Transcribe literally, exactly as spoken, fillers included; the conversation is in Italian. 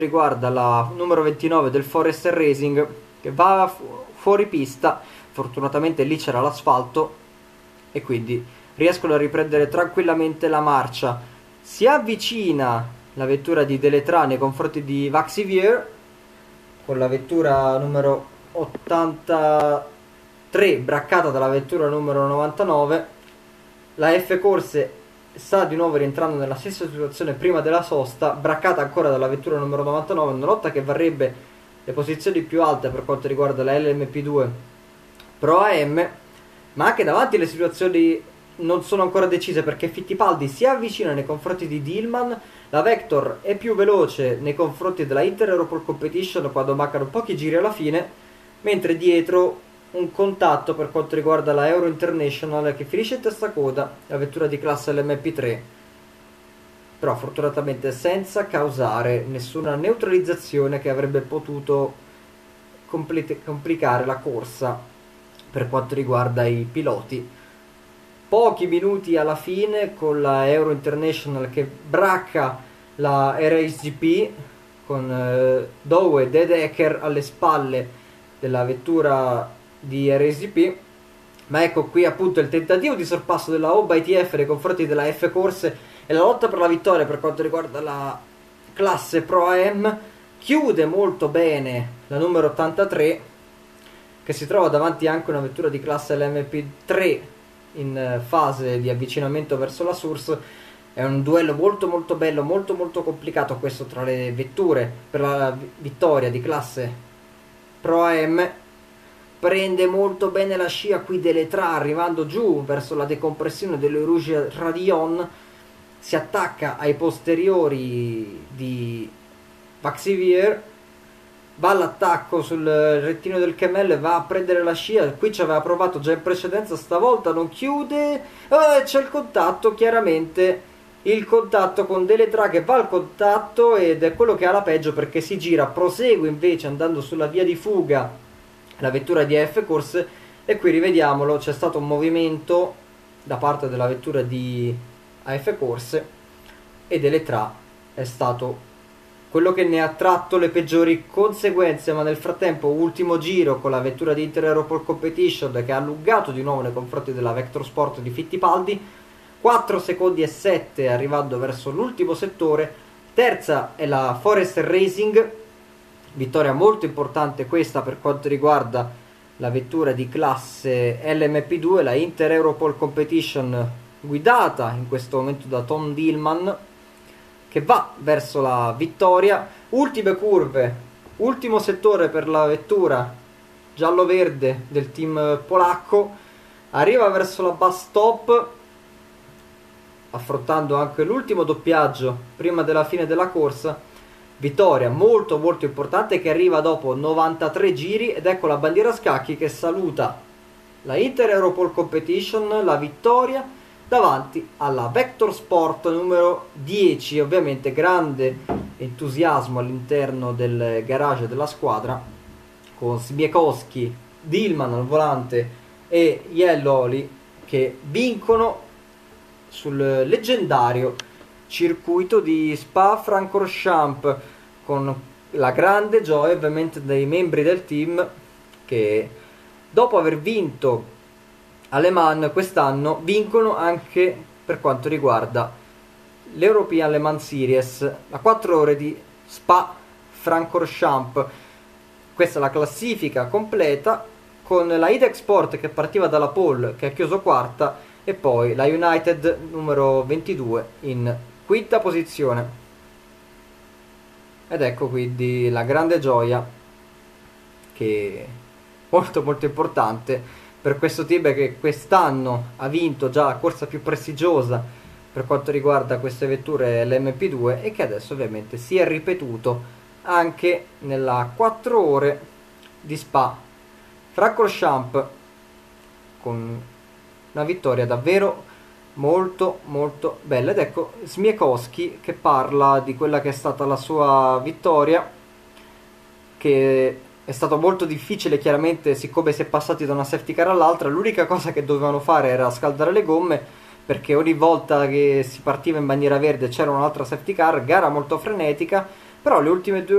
riguarda la numero ventinove del Forester Racing, che va fu fuori pista. Fortunatamente lì c'era l'asfalto e quindi riescono a riprendere tranquillamente la marcia. Si avvicina la vettura di Deletraz nei confronti di Vaxivier con la vettura numero ottantatré braccata dalla vettura numero novantanove. La F Corse sta di nuovo rientrando nella stessa situazione prima della sosta, braccata ancora dalla vettura numero novantanove, una lotta che varrebbe le posizioni più alte per quanto riguarda la L M P due Pro A M, ma anche davanti le situazioni non sono ancora decise, perché Fittipaldi si avvicina nei confronti di Dillman, la Vector è più veloce nei confronti della Inter Europol Competition quando mancano pochi giri alla fine, mentre dietro un contatto per quanto riguarda la Euro International che finisce in testa coda, la vettura di classe L M P tre, però fortunatamente senza causare nessuna neutralizzazione che avrebbe potuto complicare la corsa per quanto riguarda i piloti. Pochi minuti alla fine con la Euro International che bracca la R S G P con eh, Dowe e De Decker alle spalle della vettura di R S G P, ma ecco qui appunto il tentativo di sorpasso della O B I T F nei confronti della F Corse e la lotta per la vittoria per quanto riguarda la classe Pro A M. Chiude molto bene la numero ottantatré, che si trova davanti anche una vettura di classe L M P tre in fase di avvicinamento verso la Source. È un duello molto molto bello, molto molto complicato questo tra le vetture per la vittoria di classe Pro A M. Prende molto bene la scia qui Deletraz arrivando giù verso la decompressione delle Rouge Radion, si attacca ai posteriori di Vaxivier, va all'attacco sul rettino del Kemmel, va a prendere la scia, qui ci aveva provato già in precedenza, stavolta non chiude, eh, c'è il contatto, chiaramente il contatto con Deletraz che va al contatto ed è quello che ha la peggio, perché si gira, prosegue invece andando sulla via di fuga la vettura di A F Corse e qui rivediamolo, c'è stato un movimento da parte della vettura di A F Corse e Deletraz è stato quello che ne ha tratto le peggiori conseguenze, ma nel frattempo ultimo giro con la vettura di Inter Europol Competition che ha allungato di nuovo nei confronti della Vector Sport di Fittipaldi, quattro secondi e sette arrivando verso l'ultimo settore. Terza è la Forester Racing, vittoria molto importante questa per quanto riguarda la vettura di classe L M P due, la Inter Europol Competition guidata in questo momento da Tom Dillman, che va verso la vittoria. Ultime curve, ultimo settore per la vettura giallo-verde del team polacco, arriva verso la bus stop affrontando anche l'ultimo doppiaggio prima della fine della corsa. Vittoria molto molto importante che arriva dopo novantatré giri ed ecco la bandiera a scacchi che saluta la Inter Europol Competition, la vittoria davanti alla Vector Sport numero dieci. Ovviamente grande entusiasmo all'interno del garage della squadra con Smiekowski, Dillman al volante e Jelloli che vincono sul leggendario circuito di Spa-Francorchamps, con la grande gioia ovviamente dei membri del team che dopo aver vinto a Le Mans quest'anno vincono anche per quanto riguarda l'European Le Mans Series, la quattro ore di Spa-Francorchamps. Questa è la classifica completa con la IDEC Sport che partiva dalla pole, che ha chiuso quarta, e poi la United numero ventidue in quinta posizione. Ed ecco quindi la grande gioia, che è molto molto importante per questo team che quest'anno ha vinto già la corsa più prestigiosa per quanto riguarda queste vetture L M P due e che adesso ovviamente si è ripetuto anche nella quattro ore di Spa-Francorchamps con una vittoria davvero molto molto bella. Ed ecco Smiekowski che parla di quella che è stata la sua vittoria, che è stato molto difficile chiaramente siccome si è passati da una safety car all'altra. L'unica cosa che dovevano fare era scaldare le gomme, perché ogni volta che si partiva in bandiera verde c'era un'altra safety car, gara molto frenetica, però le ultime due